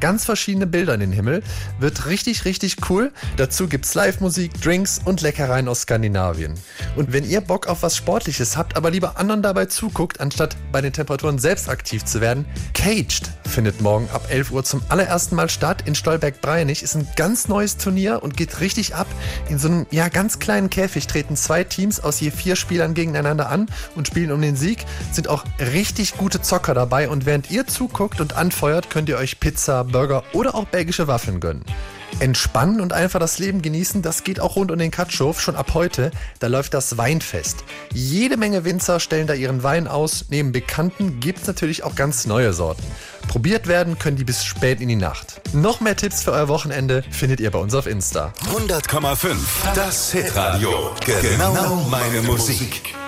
ganz verschiedene Bilder in den Himmel. Wird richtig, richtig cool. Dazu gibt's Live-Musik, Drinks und Leckereien aus Skandinavien. Und wenn ihr Bock auf was Sportliches habt, aber lieber anderen dabei zuguckt, anstatt bei den Temperaturen selbst aktiv zu werden, Caged findet morgen ab 11 Uhr zum allerersten Mal statt in Stolberg-Breinig. Ist ein ganz neues Turnier und geht richtig ab. In so einem ganz kleinen Käfig treten 2 Teams aus je 4 Spielern gegeneinander an und spielen um den Sieg. Sind auch richtig gute Zocker dabei und während ihr zuguckt und anfeuert, könnt ihr euch Pizza, Burger oder auch belgische Waffeln gönnen. Entspannen und einfach das Leben genießen, das geht auch rund um den Katschow. Schon ab heute, da läuft das Weinfest. Jede Menge Winzer stellen da ihren Wein aus. Neben Bekannten gibt es natürlich auch ganz neue Sorten. Probiert werden können die bis spät in die Nacht. Noch mehr Tipps für euer Wochenende findet ihr bei uns auf Insta. 100,5. Das Hitradio. Genau meine Musik.